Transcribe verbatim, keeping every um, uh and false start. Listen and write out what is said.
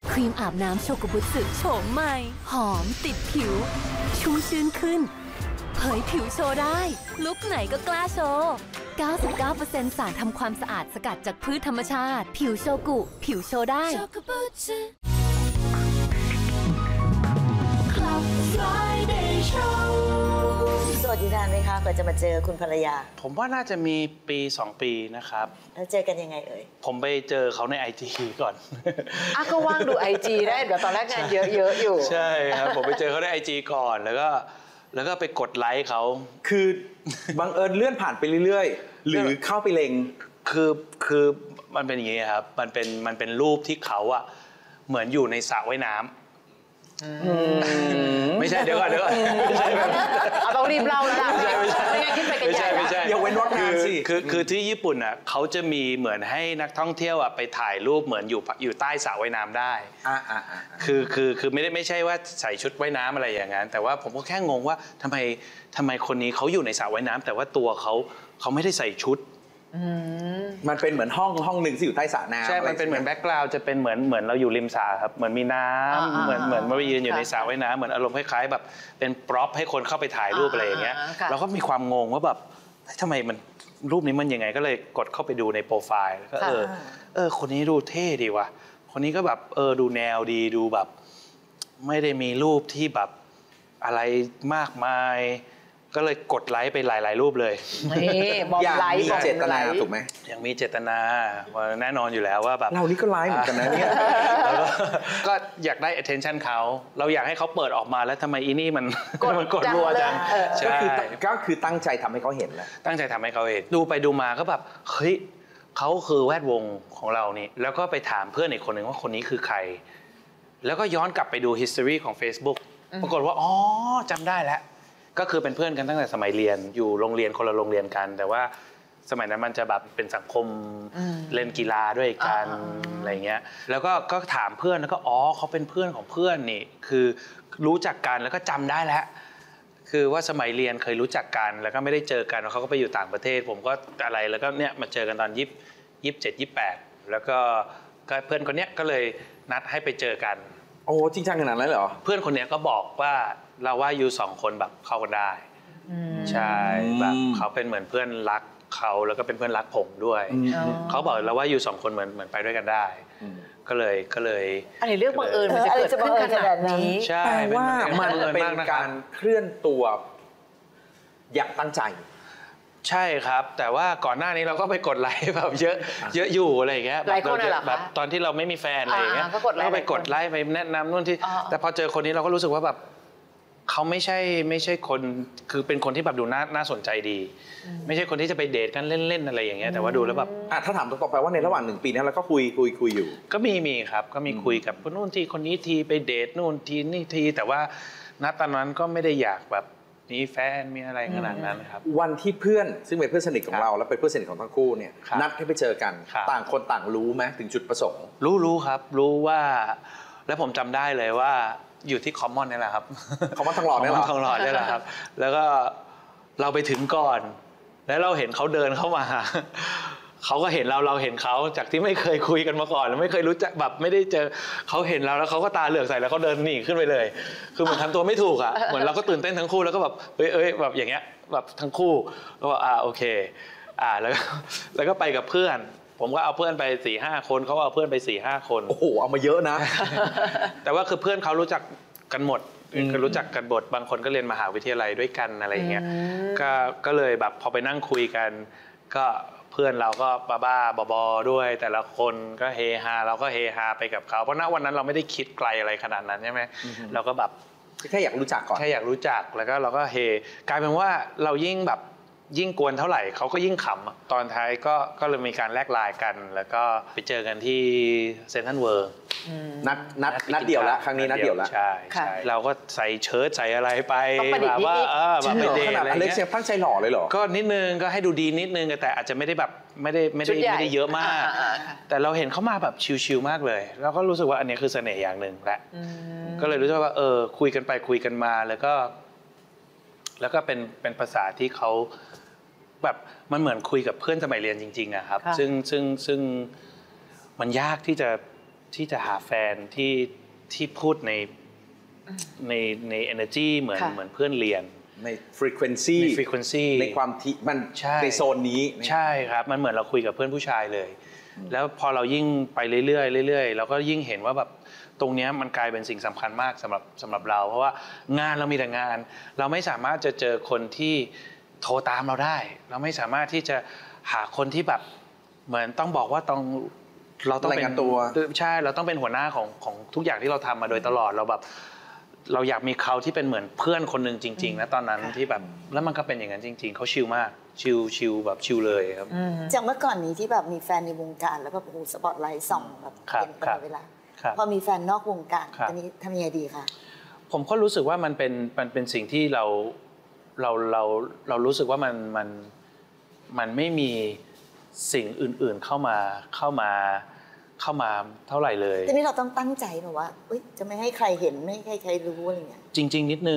ครีมอาบน้ำโชกุบุสึโฉมใหม่หอมติดผิวชุ่มชื้นขึ้นเผยผิวโชว์ได้ลุคไหนก็กล้าโชว์ เก้าสิบเก้าเปอร์เซ็นต์ สารทำความสะอาดสกัดจากพืชธรรมชาติผิวโชกุผิวโชว์ได้สวัสดีนานไหมคะกว่าจะมาเจอคุณภรรยาผมว่าน่าจะมีปีสองปีนะครับแล้วเจอกันยังไงเอ่ยผมไปเจอเขาใน ไอ จี ก่อนอ่ะก็ว่างดู ไอ จี ได้เดี๋ยวตอนแรกงานเยอะๆอยู่ใช่ครับผมไปเจอเขาใน ไอ จี ก่อนแล้วก็แล้วก็ไปกดไลค์เขาคือบังเอิญเลื่อนผ่านไปเรื่อยๆหรือเข้าไปเล็งคือคือมันเป็นอย่างนี้ครับมันเป็นมันเป็นรูปที่เขาอะเหมือนอยู่ในสระว่ายน้ำไม่ใช่เดี๋ยวก่อนเดี๋ยวก่อนไม่ใช่แบบเอาต้องรีบเล่าแล้วล่ะไม่ใช่ไม่ใช่ไม่งั้นคิดไปกันใหญ่ไม่ใช่อย่าเว้นวรรคงานสิคือคือที่ญี่ปุ่นอ่ะเขาจะมีเหมือนให้นักท่องเที่ยวอ่ะไปถ่ายรูปเหมือนอยู่อยู่ใต้สระว่ายน้ำได้อ่าอ่าคือคือคือไม่ได้ไม่ใช่ว่าใส่ชุดว่ายน้ำอะไรอย่างนั้นแต่ว่าผมก็แค่งงว่าทำไมทำไมคนนี้เขาอยู่ในสระว่ายน้ำแต่ว่าตัวเขาเขาไม่ได้ใส่ชุดมันเป็นเหมือนห้องห้องหนึ่งที่อยู่ใต้สระน้ำใช่มันเป็นเหมือนแบ็กกราวด์จะเป็นเหมือนเหมือนเราอยู่ริมสระครับเหมือนมีน้ำเหมือนเหมือนมายืนอยู่ในสระว่ายน้ำเหมือนอารมณ์คล้ายๆแบบเป็นพร็อพให้คนเข้าไปถ่ายรูปอะไรอย่างเงี้ยเราก็มีความงงว่าแบบทำไมมันรูปนี้มันยังไงก็เลยกดเข้าไปดูในโปรไฟล์แล้วก็เออเออคนนี้ดูเท่ดีว่ะคนนี้ก็แบบเออดูแนวดีดูแบบไม่ได้มีรูปที่แบบอะไรมากมายก็เลยกดไลค์ไปหลายๆรูปเลยนี่บอมไลค์มีเจตนาถูกไหมยังมีเจตนาแน่นอนอยู่แล้วว่าแบบเรานี่ก็ไลค์เหมือนกันนะเนี่ยก็อยากได้ attention เขาเราอยากให้เขาเปิดออกมาแล้วทำไมอีนี่มันมันกดรัวจังใช่ก็คือตั้งใจทำให้เขาเห็นแหละตั้งใจทำให้เขาเห็นดูไปดูมาก็แบบเฮ้ยเขาคือแวดวงของเรานี่แล้วก็ไปถามเพื่อนอีกคนหนึ่งว่าคนนี้คือใครแล้วก็ย้อนกลับไปดู history ของ Facebook ปรากฏว่าอ๋อจำได้แล้วก็คือเป็นเพื่อนกันตั้งแต่สมัยเรียนอยู่โรงเรียนคนละโรงเรียนกันแต่ว่าสมัยนั้นมันจะแบบเป็นสังคมเล่นกีฬาด้วยกันอะไรเงี้ยแล้วก็ก็ถามเพื่อนแล้วก็อ๋อเขาเป็นเพื่อนของเพื่อนนี่คือรู้จักกันแล้วก็จำได้แล้วคือว่าสมัยเรียนเคยรู้จักกันแล้วก็ไม่ได้เจอกันเขาก็ไปอยู่ต่างประเทศผมก็อะไรแล้วก็เนี่ยมาเจอกันตอนยี่สิบยี่สิบเจ็ดยี่สิบแปดแล้วก็เพื่อนคนเนี้ยก็เลยนัดให้ไปเจอกันโอ้จริงจังขนาดนั้นเหรอเพื่อนคนนี้ก็บอกว่าเราว่าอยู่สองคนแบบเข้ากันได้ใช่แบบเขาเป็นเหมือนเพื่อนรักเขาแล้วก็เป็นเพื่อนรักผมด้วยเขาบอกเราว่าอยู่สองคนเหมือนเหมือนไปด้วยกันได้ก็เลยก็เลยอันนี้เรื่องบังเอิญมันจะเกิดขึ้นขนาดนี้ใช่แปลว่ามันเป็นการเคลื่อนตัวอย่างตั้งใจใช่ครับแต่ว่าก่อนหน้านี้เราก็ไปกดไลค์แบบเยอะเยอะอยู่อะไรอย่างเงี้ยหลายคนเหรอคะแบบตอนที่เราไม่มีแฟนอะไรอย่างเงี้ยก็ไปกดไลค์ไปแนะนำนู่นที่แต่พอเจอคนนี้เราก็รู้สึกว่าแบบเขาไม่ใช่ไม่ใช่คนคือเป็นคนที่แบบดูน่าน่าสนใจดีไม่ใช่คนที่จะไปเดทกันเล่นๆอะไรอย่างเงี้ยแต่ว่าดูแล้วแบบอ่ะถ้าถามต่อไปว่าในระหว่างหนึ่งปีนั้นเราก็คุยคุยคุยอยู่ก็มีมีครับก็มีคุยกับคนนู้นทีคนนี้ทีไปเดทนู่นทีนี่ทีแต่ว่าณตอนนั้นก็ไม่ได้อยากแบบมีแฟนมีอะไรขนาดนั้นครับวันที่เพื่อนซึ่งเป็นเพื่อนสนิทของเราและเป็นเพื่อนสนิทของทั้งคู่เนี่ยนัดให้ไปเจอกันต่างคนต่างรู้ไหมถึงจุดประสงค์รู้รู้ครับรู้ว่าแล้วผมจำได้เลยว่าอยู่ที่คอมมอนนี่แหละครับคอมมอนทองหล่อนี่แหละทองหล่อนี่แหละครับแล้วก็เราไปถึงก่อนแล้วเราเห็นเขาเดินเข้ามาเขาก็เห็นเราเราเห็นเขาจากที่ไม่เคยคุยกันมาก่อนแล้วไม่เคยรู้จักแบบไม่ได้เจอเขาเห็นเราแล้วเขาก็ตาเหลือกใส่แล้วเขาเดินหนีขึ้นไปเลยคือเหมือนทำตัวไม่ถูกอ่ะเหมือนเราก็ตื่นเต้นทั้งคู่แล้วก็แบบเอ้ยเอ้ยแบบอย่างเงี้ยแบบทั้งคู่ก็ว่าอ่าโอเคอ่าแล้วแล้วก็ไปกับเพื่อนผมก็เอาเพื่อนไปสี่ห้าคนเขาเอาเพื่อนไปสี่ห้าคนโอ้โหเอามาเยอะนะแต่ว่าคือเพื่อนเขารู้จักกันหมดคือรู้จักกันหมดบางคนก็เรียนมหาวิทยาลัยด้วยกันอะไรอย่างเงี้ยก็ก็เลยแบบพอไปนั่งคุยกันก็เพื่อนเราก็บ้าๆบอๆด้วยแต่ละคนก็เฮฮาเราก็เฮฮาไปกับเขาเพราะณวันนั้นเราไม่ได้คิดไกลอะไรขนาดนั้นใช่ไหมเราก็แบบแค่อยากรู้จักก่อนแค่อยากรู้จักแล้วก็เราก็เฮกลายเป็นว่าเรายิ่งแบบยิ่งกวนเท่าไหร่เขาก็ยิ่งขำตอนท้ายก็ก็เลยมีการแลกไลน์กันแล้วก็ไปเจอกันที่เซ็นทรัลเวิลด์นัดนัดนัดเดี่ยวละครั้งนี้นัดเดี่ยวละใช่ใช่เราก็ใส่เชิ้ตใส่อะไรไปแบบว่าเออแบบไปเดทอะไรเงี้ยตั้งใจหล่อเลยเหรอก็นิดนึงก็ให้ดูดีนิดนึงแต่อาจจะไม่ได้แบบไม่ได้ไม่ได้ไม่ได้เยอะมากแต่เราเห็นเขามาแบบชิลๆมากเลยแล้วก็รู้สึกว่าอันนี้คือเสน่ห์อย่างหนึ่งแหละก็เลยรู้สึกว่าเออคุยกันไปคุยกันมาแล้วก็แล้วก็เป็นเป็นภาษาที่เขาแบบมันเหมือนคุยกับเพื่อนสมัยเรียนจริงๆอะครับซึ่งซึ่งซึ่งมันยากที่จะที่จะหาแฟนที่ที่พูดในในใน energy เหมือนค่ะเหมือนเพื่อนเรียนใน frequency ใน frequency ในความที่มันใช่ในโซนนี้ใช่ครับมันเหมือนเราคุยกับเพื่อนผู้ชายเลย แล้วพอเรายิ่งไปเรื่อยๆเรื่อยๆเราก็ยิ่งเห็นว่าแบบตรงเนี้ยมันกลายเป็นสิ่งสำคัญมากสำหรับสำหรับเรา เพราะว่างานเรามีแต่งาน เราไม่สามารถจะเจอคนที่โทรตามเราได้ เราไม่สามารถที่จะหาคนที่แบบเหมือนต้องบอกว่าต้องเราต้องเป็นรายงานตัวใช่เราต้องเป็นหัวหน้าของของทุกอย่างที่เราทำมาโดยตลอดเราแบบเราอยากมีเขาที่เป็นเหมือนเพื่อนคนหนึ่งจริงๆนะตอนนั้นที่แบบแล้วมันก็เป็นอย่างนั้นจริง ๆเขาชิลมากชิลชิลแบบชิลเลยครับจากเมื่อก่อนนี้ที่แบบมีแฟนในวงการแล้วแบบโอ้โหสปอตไลท์ส่องแบบครับเป็นตลอดเวลาครับพอมีแฟนนอกวงการครับอันนี้ทำยังไงดีคะผมก็รู้สึกว่ามันเป็นมันเป็นสิ่งที่เราเราเราเรารู้สึกว่ามันมันมันไม่มีสิ่งอื่นๆเข้ามาเข้ามาเข้ามาเท่าไหร่เลยทีนี้เราต้องตั้งใจแบบว่าเอ้ยจะไม่ให้ใครเห็นไม่ให้ใครรู้อะไรเงี้ยจริง ๆ นิดนึง